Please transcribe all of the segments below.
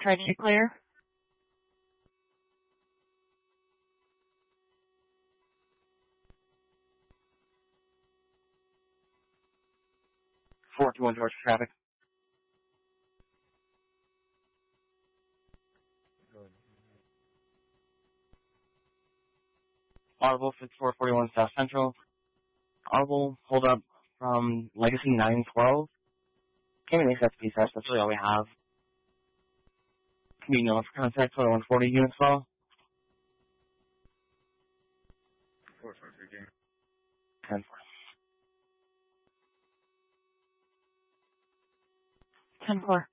try to clear. Four two one George traffic. Audible 6441 South Central. Audible hold up from Legacy 912. Can we make that piece? That's really all we have. Can we know for contact 2140 units fall? 443 10-4. 10-4.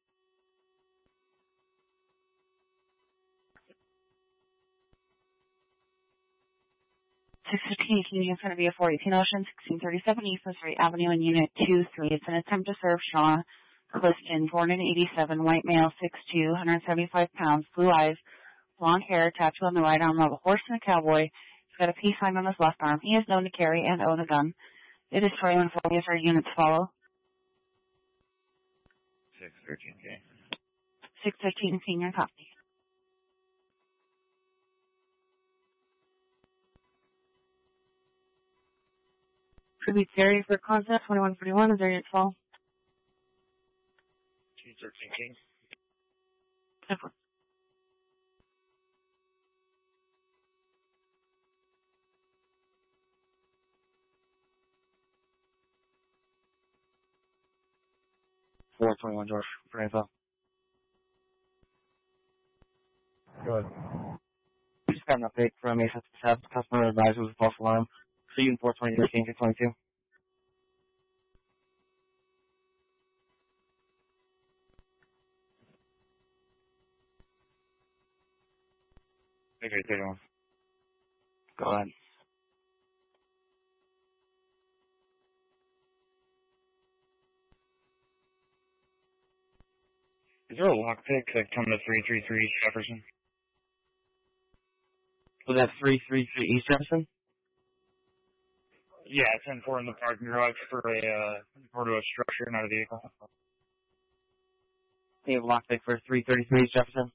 615, Union Center via 418 Ocean, 1637 East Missouri Avenue in Unit 2-3. It's an attempt to serve Shaw Clifton, born in 87, white male, 6'2", 175 pounds, blue eyes, blonde hair, tattoo on the right arm of a horse and a cowboy. He's got a peace sign on his left arm. He is known to carry and own a gun. It is 2140 as our units follow. 613K. 615, senior copy. Tribute area for contact 2141 is our units follow. 213K. 10-4. Four 21 George for info. Go ahead. We just got an update from ASF customer advisor with a false alarm. See you in 420 22. Okay, take it on. Go ahead. Is there a lockpick that come to 333 Jefferson? Was that 333 East Jefferson? Yeah, it's in the parking garage for a structure, not a vehicle. You have lockpick for 333 East Jefferson?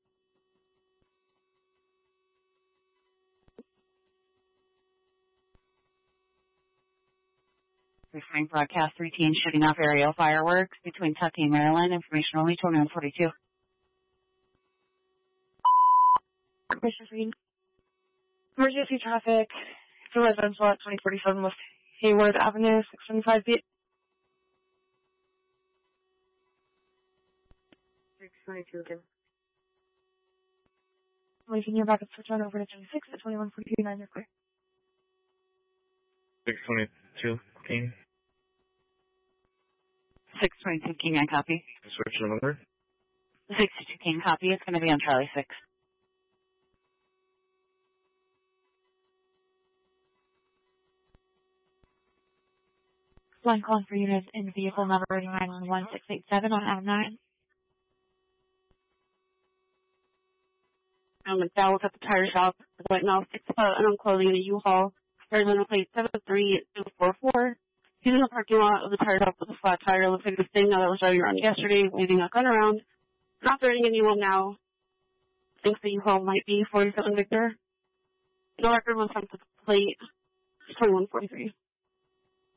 Referring broadcast routine shooting off aerial fireworks between Tuckey, Maryland. Information only 2142. Emergency traffic for residential at 2047 West Hayward Avenue, 675 feet. 622 again. Leaving your backup switch on over to 26 at 2142, 9 you're clear. 622 King. 622 King, I copy. Switch the number. 62 King, copy. It's going to be on Charlie 6. Line calling for units in vehicle number 91687 on M9. McDowell's at the tire shop. Right now, 6 foot unclothing in a U-Haul. There's a plate 73244. He's in the parking lot of the tire shop with a flat tire. Looks like the thing that was driving around yesterday, waving a gun around. Not threatening anyone now. Thinks the U-Haul might be 47 Victor. No record was sent to the plate. 2143.